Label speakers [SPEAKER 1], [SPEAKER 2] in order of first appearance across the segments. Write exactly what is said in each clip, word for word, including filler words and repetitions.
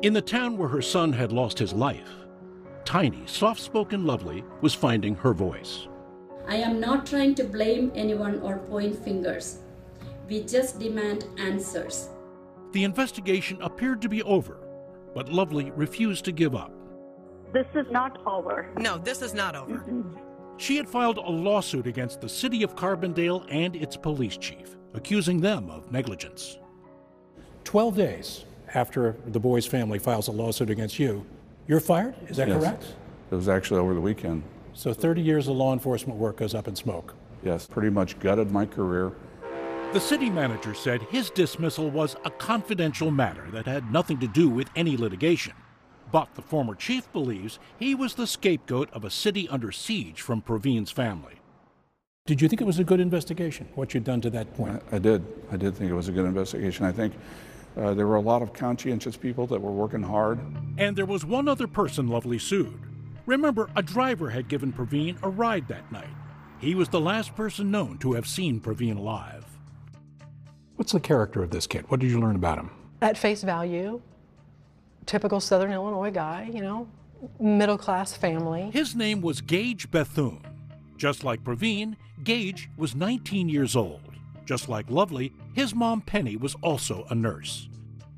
[SPEAKER 1] In the town where her son had lost his life, tiny, soft-spoken Lovely was finding her voice.
[SPEAKER 2] I am not trying to blame anyone or point fingers. We just demand answers.
[SPEAKER 1] The investigation appeared to be over, but Lovely refused to give up.
[SPEAKER 3] This is not over.
[SPEAKER 4] No, this is not over.
[SPEAKER 3] Mm-hmm.
[SPEAKER 1] She had filed a lawsuit against the city of Carbondale and its police chief, accusing them of negligence. Twelve days after the boy's family files a lawsuit against you, you're fired? Is that
[SPEAKER 5] Yes.
[SPEAKER 1] correct?
[SPEAKER 5] It was actually over the weekend.
[SPEAKER 1] So thirty years of law enforcement work goes up in smoke.
[SPEAKER 5] Yes, pretty much gutted my career.
[SPEAKER 1] The city manager said his dismissal was a confidential matter that had nothing to do with any litigation. But the former chief believes he was the scapegoat of a city under siege from Praveen's family. Did you think it was a good investigation, what you'd done to that point?
[SPEAKER 5] I, I did. I did think it was a good investigation. I think uh, there were a lot of conscientious people that were working hard.
[SPEAKER 1] And there was one other person Lovely sued. Remember, a driver had given Praveen a ride that night. He was the last person known to have seen Praveen alive. What's the character of this kid? What did you learn about him?
[SPEAKER 6] At face value, typical Southern Illinois guy, you know, middle-class family.
[SPEAKER 1] His name was Gage Bethune. Just like Praveen, Gage was nineteen years old. Just like Lovely, his mom Penny was also a nurse.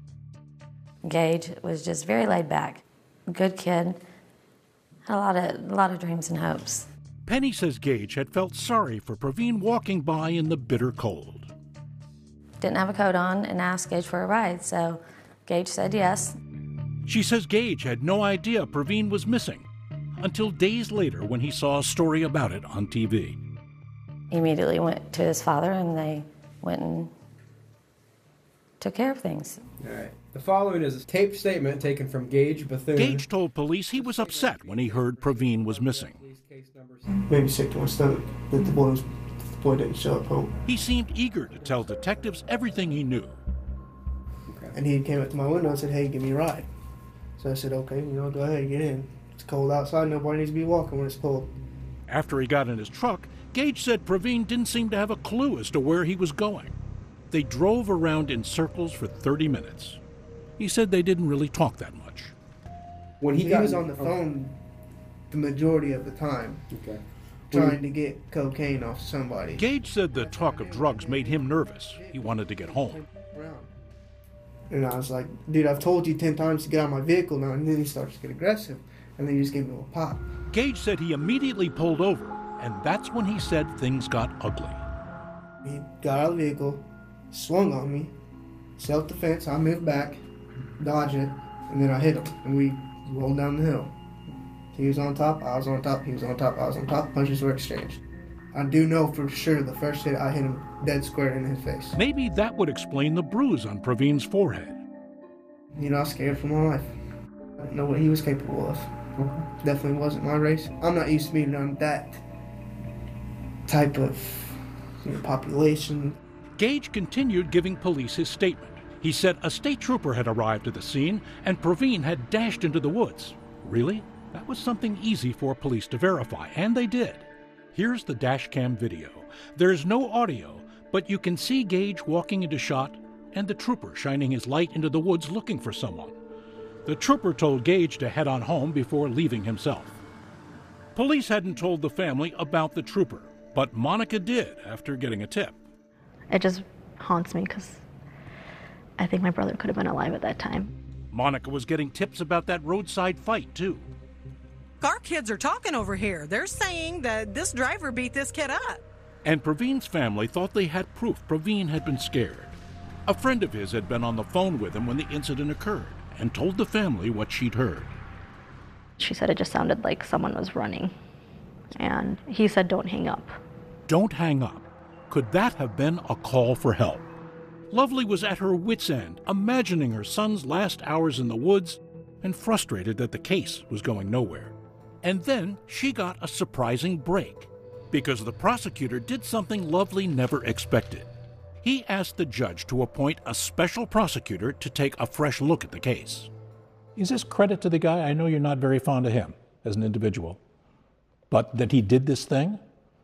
[SPEAKER 7] Gage was just very laid back, good kid, had a lot of, a lot of dreams and hopes.
[SPEAKER 1] Penny says Gage had felt sorry for Praveen walking by in the bitter cold.
[SPEAKER 7] Didn't have a coat on and asked Gage for a ride, so Gage said yes.
[SPEAKER 1] She says Gage had no idea Praveen was missing until days later when he saw a story about it on T V.
[SPEAKER 7] He immediately went to his father and they went and took care of things.
[SPEAKER 8] All right. The following is a taped statement taken from Gage Bethune.
[SPEAKER 1] Gage told police he was upset when he heard Praveen was missing.
[SPEAKER 9] Made me sick to my stomach that the boy, was, the boy didn't show up home.
[SPEAKER 1] He seemed eager to tell detectives everything he knew.
[SPEAKER 9] Okay. And he came up to my window and said, "Hey, give me a ride." So I said, "Okay, you know, go ahead, get in. It's cold outside. Nobody needs to be walking when it's cold."
[SPEAKER 1] After he got in his truck, Gage said Praveen didn't seem to have a clue as to where he was going. They drove around in circles for thirty minutes. He said they didn't really talk that much.
[SPEAKER 9] When he, he was on the phone the majority of the time, okay, trying to get cocaine off somebody.
[SPEAKER 1] Gage said the talk of drugs made him nervous. He wanted to get home.
[SPEAKER 9] And I was like, "Dude, I've told you ten times to get out of my vehicle now." And then he starts to get aggressive, and then he just gave me a little pop.
[SPEAKER 1] Gage said he immediately pulled over, and that's when he said things got ugly.
[SPEAKER 9] He got out of the vehicle, swung on me, self-defense. I moved back, dodged it, and then I hit him, and we rolled down the hill. He was on top, I was on top, he was on top, I was on top, punches were exchanged. I do know for sure the first hit, I hit him dead square in his face.
[SPEAKER 1] Maybe that would explain the bruise on Praveen's forehead.
[SPEAKER 9] You know, I was scared for my life. I didn't know what he was capable of. Definitely wasn't my race. I'm not used to being around that type of, you know, population.
[SPEAKER 1] Gage continued giving police his statement. He said a state trooper had arrived at the scene and Praveen had dashed into the woods. Really? That was something easy for police to verify, and they did. Here's the dash cam video. There's no audio, but you can see Gage walking into shot and the trooper shining his light into the woods looking for someone. The trooper told Gage to head on home before leaving himself. Police hadn't told the family about the trooper, but Monica did after getting a tip.
[SPEAKER 10] It just haunts me because I think my brother could have been alive at that time.
[SPEAKER 1] Monica was getting tips about that roadside fight, too.
[SPEAKER 4] Our kids are talking over here. They're saying that this driver beat this kid up.
[SPEAKER 1] And Praveen's family thought they had proof Praveen had been scared. A friend of his had been on the phone with him when the incident occurred and told the family what she'd heard.
[SPEAKER 10] She said it just sounded like someone was running. And he said, "Don't hang up."
[SPEAKER 1] Don't hang up. Could that have been a call for help? Lovely was at her wit's end, imagining her son's last hours in the woods and frustrated that the case was going nowhere. And then she got a surprising break because the prosecutor did something Lovely never expected. He asked the judge to appoint a special prosecutor to take a fresh look at the case. Is this credit to the guy? I know you're not very fond of him as an individual, but that he did this thing?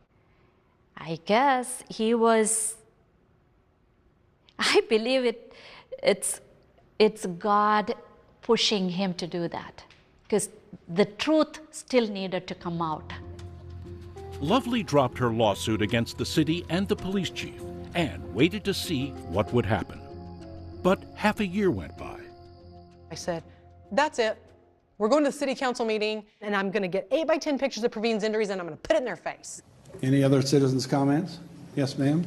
[SPEAKER 11] I guess he was, I believe it, it's, it's God pushing him to do that, because the truth still needed to come out.
[SPEAKER 1] Lovely dropped her lawsuit against the city and the police chief and waited to see what would happen. But half a year went by.
[SPEAKER 6] I said, that's it. We're going to the city council meeting, and I'm going to get eight by ten pictures of Praveen's injuries, and I'm going to put it in their face.
[SPEAKER 12] Any other citizens' comments? Yes, ma'am.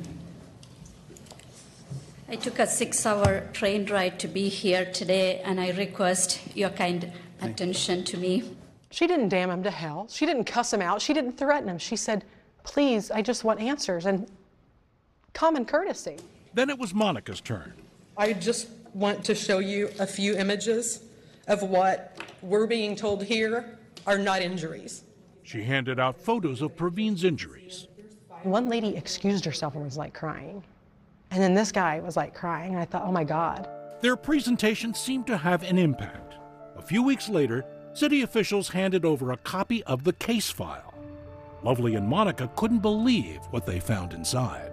[SPEAKER 2] I took a six-hour train ride to be here today, and I request your kind attention to me.
[SPEAKER 6] She didn't damn him to hell. She didn't cuss him out. She didn't threaten him. She said, please, I just want answers and common courtesy.
[SPEAKER 1] Then it was Monica's turn.
[SPEAKER 6] I just want to show you a few images of what we're being told here are not injuries.
[SPEAKER 1] She handed out photos of Praveen's injuries.
[SPEAKER 6] One lady excused herself and was like crying. And then this guy was like crying, and I thought, oh my God.
[SPEAKER 1] Their presentation seemed to have an impact. A few weeks later, city officials handed over a copy of the case file. Lovely and Monica couldn't believe what they found inside.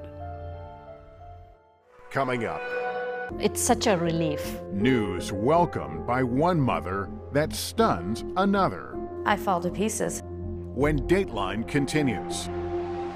[SPEAKER 13] Coming up.
[SPEAKER 11] It's such a relief.
[SPEAKER 13] News welcomed by one mother that stuns another.
[SPEAKER 7] I fall to pieces.
[SPEAKER 13] When Dateline continues.